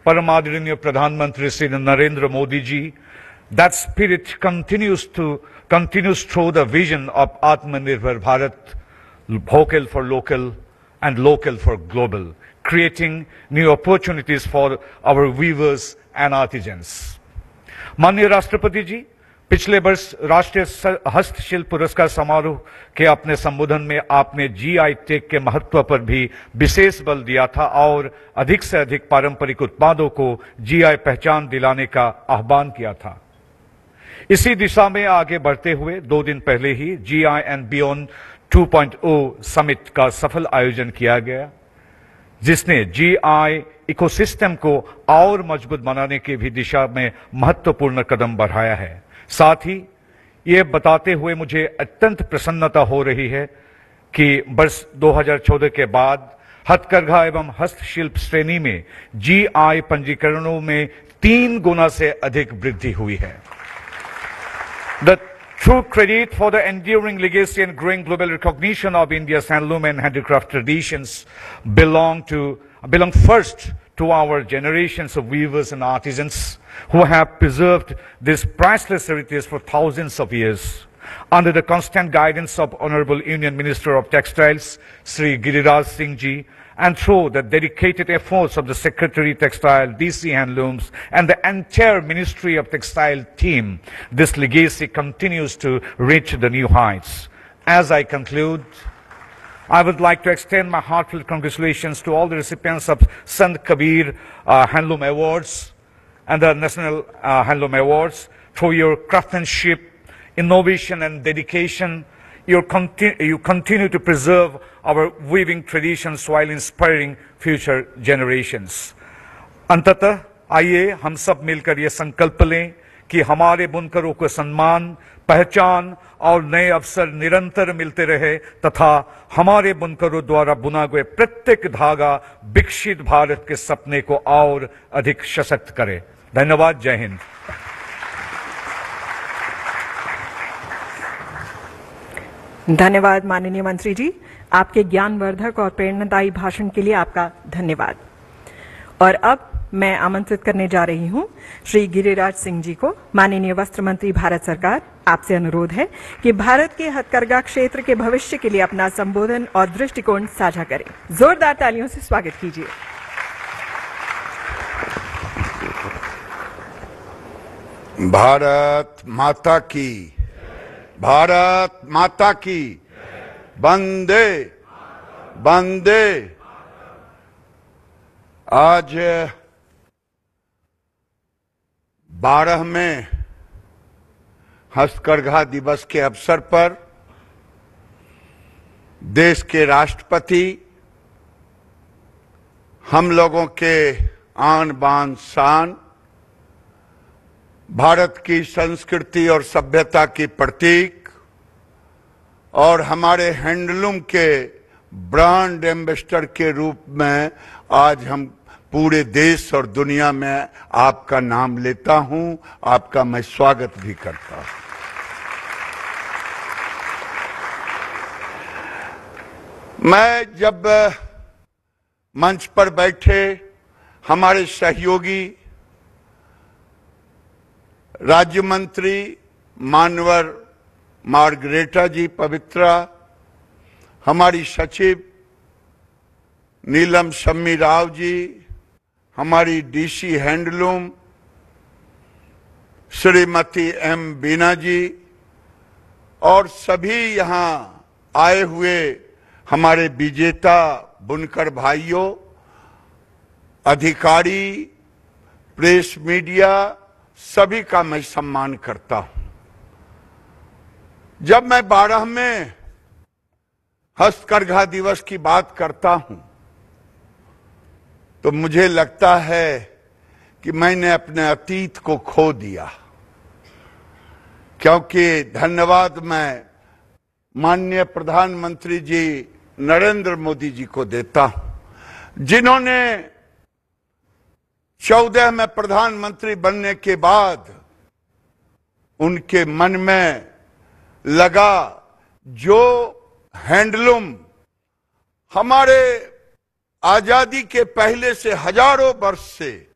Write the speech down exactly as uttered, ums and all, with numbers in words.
Param Adaraniya Pradhan Mantri Shri Narendra Modi ji, that spirit continues to continues through the vision of Atmanirbhar Bharat, vocal for local and local for global, creating new opportunities for our weavers and artisans. माननीय राष्ट्रपति जी, पिछले वर्ष राष्ट्रीय हस्तशिल्प पुरस्कार समारोह के अपने संबोधन में आपने जीआई टैग के महत्व पर भी विशेष बल दिया था और अधिक से अधिक पारंपरिक उत्पादों को जीआई पहचान दिलाने का आह्वान किया था। इसी दिशा में आगे बढ़ते हुए दो दिन पहले ही GI and beyond two point O summit का सफल आयोजन किया गया, जिसने जीआई इकोसिस्टम को और मजबूत बनाने की भी दिशा में महत्वपूर्ण कदम बढ़ाया है। साथ ही ये बताते हुए मुझे अत्यंत प्रसन्नता हो रही है कि वर्ष दो हज़ार चौदह के बाद हथकरघा एवं हस्तशिल्प श्रेणी में जीआई पंजीकरणों में तीन गुना से अधिक वृद्धि हुई है। The true credit for the enduring legacy and growing global recognition of India's handloom and handicraft traditions belong to belong first to our generations of weavers and artisans who have preserved this priceless heritage for thousands of years. Under the constant guidance of Honorable Union Minister of Textiles, Shri Giriraj Singh Ji, and through the dedicated efforts of the Secretary Textile, D C Handlooms, and the entire Ministry of Textile team, this legacy continues to reach the new heights. As I conclude, I would like to extend my heartfelt congratulations to all the recipients of Sant Kabir uh, Handloom Awards and the National uh, Handloom Awards. Through your craftsmanship, innovation and dedication, you, conti you continue to preserve our weaving traditions while inspiring future generations. अंततः आइए हम सब मिलकर ये संकल्प लें कि हमारे बुनकरों को सम्मान, पहचान और नए अवसर निरंतर मिलते रहे तथा हमारे बुनकरों द्वारा बुना गए प्रत्येक धागा विकसित भारत के सपने को और अधिक सशक्त करे। धन्यवाद। जय हिंद। धन्यवाद माननीय मंत्री जी, आपके ज्ञानवर्धक और प्रेरणादायी भाषण के लिए आपका धन्यवाद। और अब मैं आमंत्रित करने जा रही हूं श्री गिरिराज सिंह जी को। माननीय वस्त्र मंत्री भारत सरकार, आपसे अनुरोध है कि भारत के हथकरघा क्षेत्र के भविष्य के लिए अपना संबोधन और दृष्टिकोण साझा करें। जोरदार तालियों से स्वागत कीजिए। भारत माता की, भारत माता की, वंदे वंदे। आज बारहवें हस्तकरघा दिवस के अवसर पर देश के राष्ट्रपति हम लोगों के आन बान शान, भारत की संस्कृति और सभ्यता की प्रतीक और हमारे हैंडलूम के ब्रांड एम्बेसडर के रूप में आज हम पूरे देश और दुनिया में आपका नाम लेता हूं, आपका मैं स्वागत भी करता हूं। मैं जब मंच पर बैठे हमारे सहयोगी राज्य मंत्री मानवर मार्गरेटा जी पवित्रा, हमारी सचिव नीलम शम्मी राव जी, हमारी डीसी हैंडलूम श्रीमती एम बीना जी और सभी यहां आए हुए हमारे विजेता बुनकर भाइयों, अधिकारी, प्रेस मीडिया, सभी का मैं सम्मान करता हूं। जब मैं बारहवें हस्तकरघा दिवस की बात करता हूं तो मुझे लगता है कि मैंने अपने अतीत को खो दिया, क्योंकि धन्यवाद मैं माननीय प्रधानमंत्री जी नरेंद्र मोदी जी को देता हूं, जिन्होंने चौदह में प्रधानमंत्री बनने के बाद उनके मन में लगा जो हैंडलूम हमारे आजादी के पहले से हजारों वर्ष से